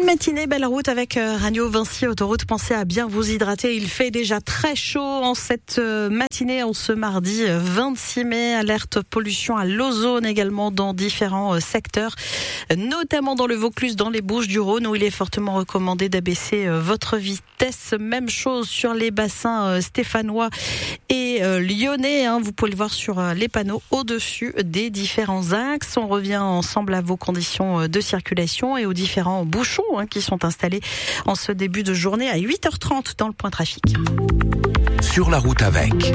matinée, belle route avec Radio Vinci Autoroute. Pensez à bien vous hydrater. Il fait déjà très chaud en cette matinée, en ce mardi 26 mai. Alerte pollution à l'ozone également dans différents secteurs, notamment dans le Vaucluse, dans les Bouches-du-Rhône, où il est fortement recommandé d'abaisser votre vitesse. Même chose sur les bassins stéphanois et lyonnais. Vous pouvez le voir sur les panneaux au-dessus des différents axes. On revient ensemble à vos conditions de circulation et aux différents bouchons qui sont installés en ce début de journée à 8h30 dans le point trafic. Sur la route avec.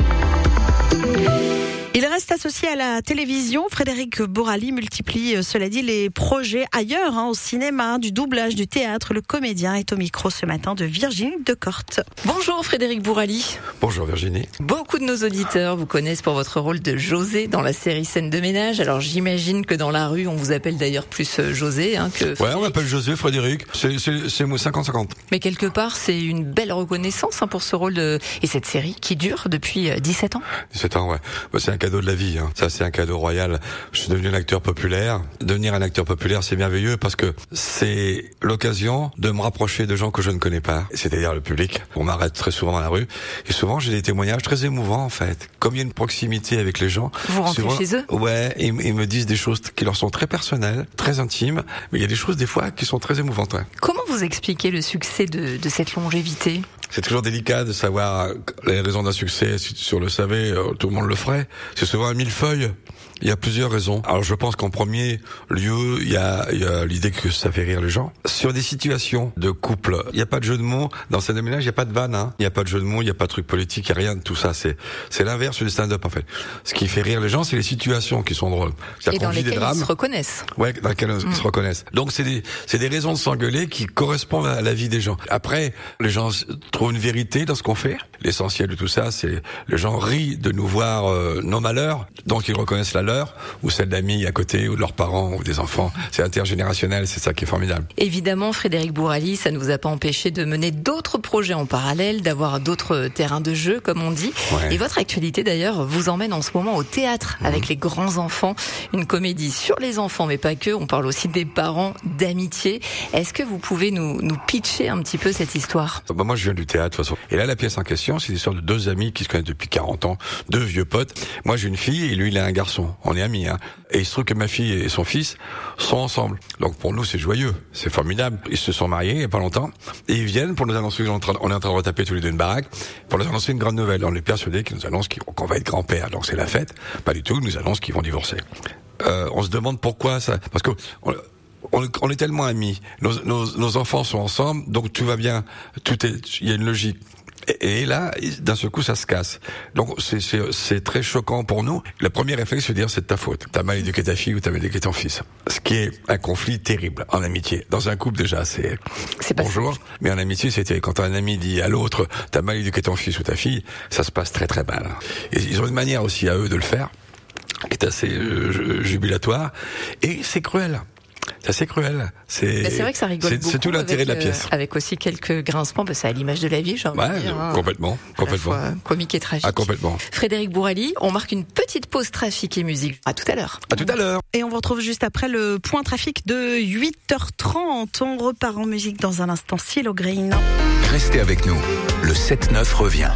Il reste associé à la télévision. Frédéric Bourali multiplie, cela dit, les projets ailleurs, au cinéma, du doublage, du théâtre. Le comédien est au micro ce matin de Virginie Decorte. Bonjour Frédéric Bourali. Bonjour Virginie. Beaucoup de nos auditeurs vous connaissent pour votre rôle de José dans la série Scène de ménage. Alors j'imagine que dans la rue, on vous appelle d'ailleurs plus José que Frédéric. Ouais, on m'appelle José, Frédéric. C'est 50-50. Mais quelque part, c'est une belle reconnaissance pour ce rôle et cette série qui dure depuis 17 ans. 17 ans, ouais. C'est un cadeau de la vie. Ça, c'est un cadeau royal. Je suis devenu un acteur populaire. Devenir un acteur populaire, c'est merveilleux parce que c'est l'occasion de me rapprocher de gens que je ne connais pas, c'est-à-dire le public. On m'arrête très souvent dans la rue et souvent j'ai des témoignages très émouvants en fait. Comme il y a une proximité avec les gens. Vous rentrez souvent, chez eux? Ouais, ils me disent des choses qui leur sont très personnelles, très intimes, mais il y a des choses des fois qui sont très émouvantes. Ouais. Comment vous expliquez le succès de cette longévité? C'est toujours délicat de savoir les raisons d'un succès. Si on le savait, tout le monde le ferait. C'est souvent un millefeuille. Il y a plusieurs raisons. Alors je pense qu'en premier lieu, il y a l'idée que ça fait rire les gens. Sur des situations de couple, il n'y a pas de jeu de mots. Dans Scène de ménage, il n'y a pas de vanne. Il n'y a pas de jeu de mots, il n'y a pas de truc politique, il n'y a rien de tout ça. C'est l'inverse du stand-up en fait. Ce qui fait rire les gens, c'est les situations qui sont drôles. Et dans lesquelles ils se reconnaissent. Ouais, dans lesquelles ils se reconnaissent. Donc c'est des raisons de s'engueuler qui correspondent à la vie des gens. Après, les gens trouvent une vérité dans ce qu'on fait. L'essentiel de tout ça, c'est les gens rient de nous voir nos malheurs, donc ils reconnaissent la leur, ou celle d'amis à côté, ou de leurs parents, ou des enfants. C'est intergénérationnel, c'est ça qui est formidable. Évidemment, Frédéric Bourali, ça ne vous a pas empêché de mener d'autres projets en parallèle, d'avoir d'autres terrains de jeu, comme on dit. Ouais. Et votre actualité, d'ailleurs, vous emmène en ce moment au théâtre, avec les grands enfants. Une comédie sur les enfants, mais pas que. On parle aussi des parents, d'amitié. Est-ce que vous pouvez nous pitcher un petit peu cette histoire? Moi, je viens du théâtre, de toute façon. Et là, la pièce en question, c'est l'histoire de deux amis qui se connaissent depuis 40 ans, deux vieux potes. Moi, j'ai une fille et lui, il a un garçon. On est amis, Et il se trouve que ma fille et son fils sont ensemble. Donc pour nous, c'est joyeux, c'est formidable. Ils se sont mariés il y a pas longtemps et ils viennent pour nous annoncer qu'on est en train de retaper tous les deux une baraque pour nous annoncer une grande nouvelle. On est persuadés qu'ils nous annoncent qu'on va être grand-père. Donc c'est la fête. Pas du tout, ils nous annoncent qu'ils vont divorcer. On se demande pourquoi ça, parce que on est tellement amis. Nos enfants sont ensemble, donc tout va bien. Il y a une logique. Et là, d'un seul coup, ça se casse. Donc, c'est très choquant pour nous. Le premier réflexe, c'est de dire, c'est de ta faute. T'as mal éduqué ta fille ou t'as mal éduqué ton fils. Ce qui est un conflit terrible en amitié. Dans un couple, déjà, c'est bonjour. Simple. Mais en amitié, c'était quand un ami dit à l'autre, t'as mal éduqué ton fils ou ta fille, ça se passe très très mal. Et ils ont une manière aussi à eux de le faire, qui est assez jubilatoire. Et c'est cruel. C'est assez cruel. C'est vrai que ça rigole beaucoup. C'est tout l'intérêt de la pièce. Avec aussi quelques grincements, c'est à l'image de la vie, j'ai envie de dire. Complètement. À la fois comique et tragique. Complètement. Frédéric Bourali, on marque une petite pause trafic et musique. À tout à l'heure. À tout à l'heure. Et on vous retrouve juste après le point trafic de 8h30. On repart en musique dans un instant. Silo Green. Restez avec nous. Le 7-9 revient.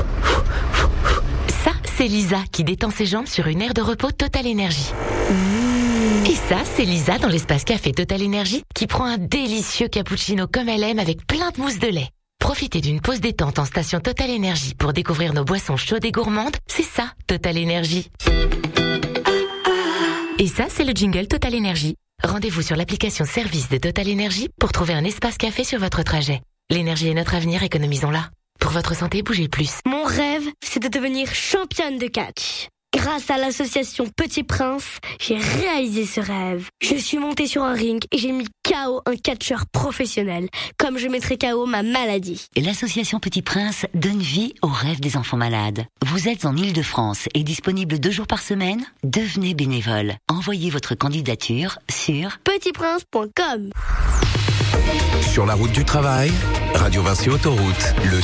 Ça, c'est Lisa qui détend ses jambes sur une aire de repos Total Énergie. Et ça, c'est Lisa dans l'espace café Total Énergie qui prend un délicieux cappuccino comme elle aime avec plein de mousse de lait. Profitez d'une pause détente en station Total Énergie pour découvrir nos boissons chaudes et gourmandes. C'est ça, Total Énergie. Et ça, c'est le jingle Total Énergie. Rendez-vous sur l'application service de Total Énergie pour trouver un espace café sur votre trajet. L'énergie est notre avenir, économisons-la. Pour votre santé, bougez plus. Mon rêve, c'est de devenir championne de catch. Grâce à l'association Petit Prince, j'ai réalisé ce rêve. Je suis montée sur un ring et j'ai mis KO un catcheur professionnel, comme je mettrai KO ma maladie. L'association Petit Prince donne vie aux rêves des enfants malades. Vous êtes en Île-de-France et disponible 2 jours par semaine? Devenez bénévole. Envoyez votre candidature sur petitprince.com. Sur la route du travail, Radio Vinci Autoroute, le